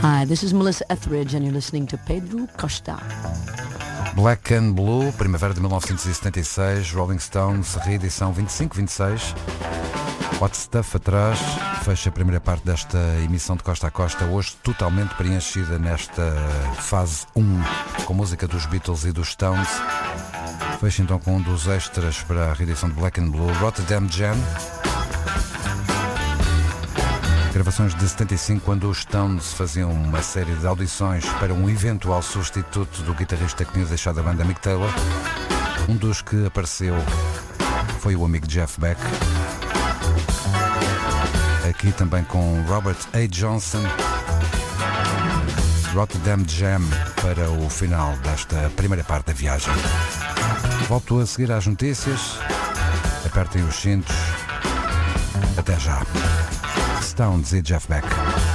Hi, this is Melissa Etheridge and you're listening to Pedro Costa. Black and Blue, primavera de 1976, Rolling Stones, reedição 25-26. Hot Stuff atrás, fecha a primeira parte desta emissão de Costa a Costa, hoje totalmente preenchida nesta fase 1, com música dos Beatles e dos Stones. Fecha então com um dos extras para a reedição de Black and Blue, Rotterdam Jam. Gravações de 75, quando os Stones faziam uma série de audições para um eventual substituto do guitarrista que tinha deixado a banda, Mick Taylor. Um dos que apareceu foi o amigo Jeff Beck. Aqui também com Robert A. Johnson. Rotterdam Jam para o final desta primeira parte da viagem. Volto a seguir às notícias. Apertem os cintos. Até já. Stones e Jeff Beck.